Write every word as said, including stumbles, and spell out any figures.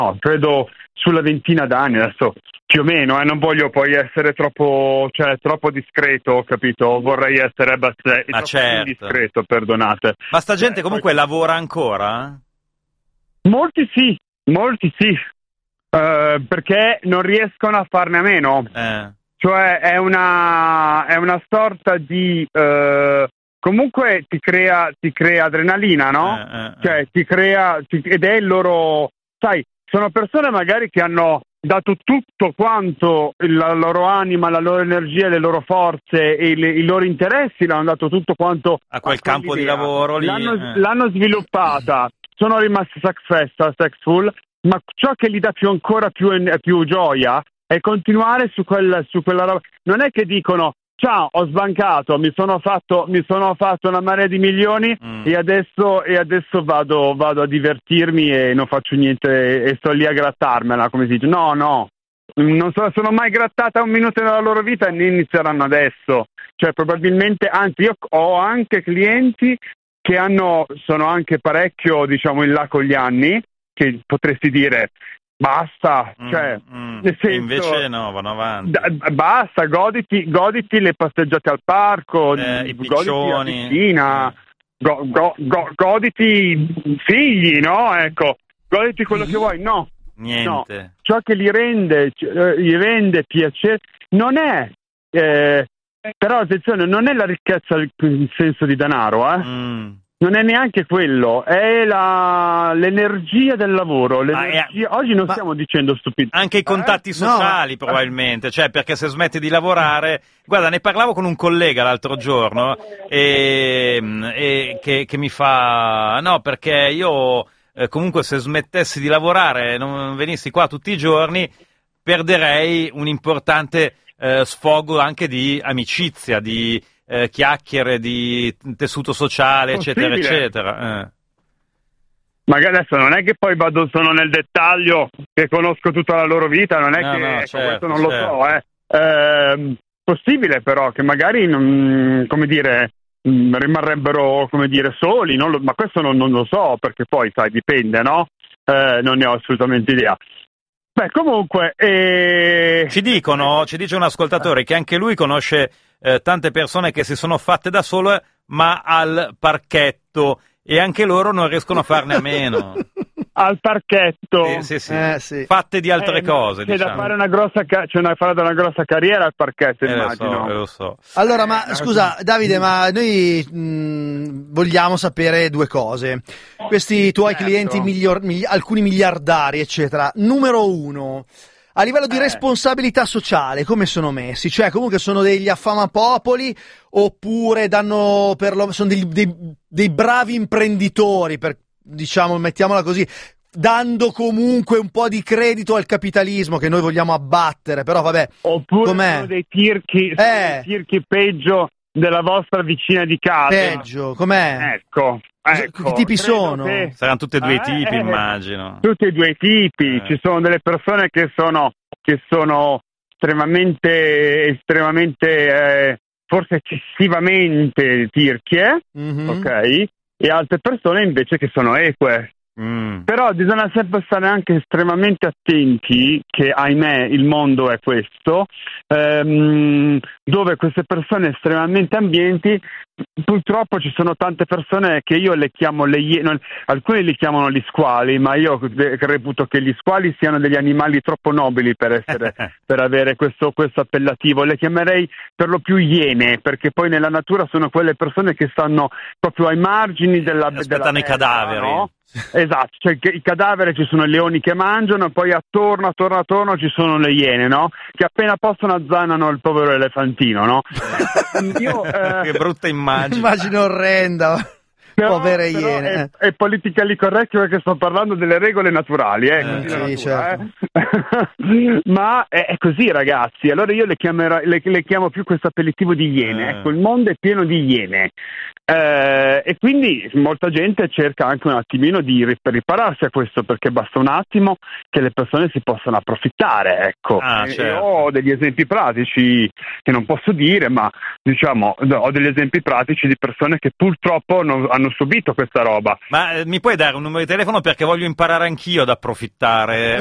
no, credo sulla ventina d'anni adesso, più o meno, eh, non voglio poi essere troppo, cioè, troppo discreto, capito? Vorrei essere abbastanza ah, certo. discreto, perdonate. Ma sta gente eh, comunque poi... lavora ancora? Molti sì, molti sì, uh, perché non riescono a farne a meno. Eh. Cioè è una, è una sorta di... Uh, comunque ti crea, ti crea adrenalina, no? Eh, eh, Cioè eh. ti crea... Ti, ed è il loro... Sai, sono persone magari che hanno dato tutto quanto la loro anima, la loro energia, le loro forze e le, i loro interessi, l'hanno dato tutto quanto a quel a campo di lavoro lì. L'hanno, eh. l'hanno sviluppata, sono rimasti successful, successful, ma ciò che gli dà più ancora più, più gioia è continuare su, quel, su quella roba. Non è che dicono ciao, ho sbancato, mi sono fatto, mi sono fatto una marea di milioni mm. e adesso, e adesso vado, vado a divertirmi e non faccio niente e sto lì a grattarmela, come si dice. No, no, non so, sono mai grattata un minuto nella loro vita e ne inizieranno adesso. Cioè probabilmente, anzi io ho anche clienti che hanno, sono anche parecchio, diciamo, in là con gli anni, che potresti dire basta, cioè mm, mm. nel senso, invece no, vanno avanti. Da, basta, goditi, goditi le passeggiate al parco, eh, i goditi la piccioni, piscina, eh. go, go, go, goditi i figli, no? Ecco, goditi quello che vuoi, no. Niente. No. Ciò che li rende, eh, gli rende piacere, non è, eh, però attenzione, non è la ricchezza in senso di denaro, eh. Mm. Non è neanche quello, è la, l'energia del lavoro. L'energia... Ah, è... Oggi non ma stiamo dicendo stupidità. Anche i contatti eh? sociali, no. probabilmente, cioè perché se smetti di lavorare... Guarda, ne parlavo con un collega l'altro giorno e, e che, che mi fa... No, perché io eh, comunque se smettessi di lavorare, non venissi qua tutti i giorni, perderei un importante eh, sfogo anche di amicizia, di... Eh, chiacchiere, di tessuto sociale, possibile. eccetera, eccetera. Eh. Magari adesso non è che poi vado, sono nel dettaglio, che conosco tutta la loro vita, non è no, che no, ecco, certo, questo non certo. lo so, eh. Eh, possibile però che magari, non, come dire, rimarrebbero, come dire, soli, non lo, ma questo non, non lo so, perché poi, sai, dipende, no? Eh, non ne ho assolutamente idea. Beh, comunque... Eh... Ci dicono, ci dice un ascoltatore che anche lui conosce eh, tante persone che si sono fatte da sole, ma al parchetto, e anche loro non riescono a farne a meno. Al parchetto? Sì, sì, sì. Eh, sì. Fatte di altre eh, cose, c'è diciamo. da fare una grossa ca- c'è da fare una grossa carriera al parchetto, eh, immagino. Lo so, lo so. Allora, ma scusa, Davide, ma noi mh, vogliamo sapere due cose. Questi tuoi certo. clienti, miglior, migli- alcuni miliardari, eccetera. Numero uno, a livello di eh. responsabilità sociale, come sono messi? Cioè, comunque sono degli affamapopoli oppure danno per lo, sono dei, dei, dei bravi imprenditori, per, diciamo, mettiamola così, dando comunque un po' di credito al capitalismo che noi vogliamo abbattere, però vabbè. Oppure com'è? sono dei tirchi, eh. sono dei tirchi peggio della vostra vicina di casa. Peggio, com'è? Ecco. Ecco, che tipi sono? Che... Saranno tutti e due i tipi, eh, immagino. Tutti e due i tipi. Eh. Ci sono delle persone che sono che sono estremamente, estremamente, eh, forse eccessivamente tirchie, mm-hmm. ok? E altre persone invece che sono eque. Mm. Però bisogna sempre stare anche estremamente attenti che, ahimè, il mondo è questo, ehm, dove queste persone estremamente ambienti, purtroppo ci sono tante persone che io le chiamo le iene, alcuni li chiamano gli squali, ma io reputo che gli squali siano degli animali troppo nobili per essere per avere questo, questo appellativo. Le chiamerei per lo più iene, perché poi nella natura sono quelle persone che stanno proprio ai margini della aspettano i cadaveri, no? Esatto, cioè i cadaveri, ci sono i leoni che mangiano e poi attorno, attorno, attorno ci sono le iene, no? Che appena possono azzannano il povero elefantino, no? Io, eh... Che brutta immagine. Immagine orrenda. Però, povere però iene. È, è politically correct perché sto parlando delle regole naturali, eh, eh, sì, natura, certo. eh. Ma è, è così, ragazzi. Allora io le, chiamerò, le, le chiamo più questo appellativo di iene. Eh. Ecco, il mondo è pieno di iene. Eh, e quindi molta gente cerca anche un attimino di ripararsi a questo, perché basta un attimo che le persone si possano approfittare, ecco. Ah, e, certo. e ho degli esempi pratici che non posso dire, ma diciamo ho degli esempi pratici di persone che purtroppo non, hanno hanno subito questa roba. Ma eh, mi puoi dare un numero di telefono perché voglio imparare anch'io ad approfittare?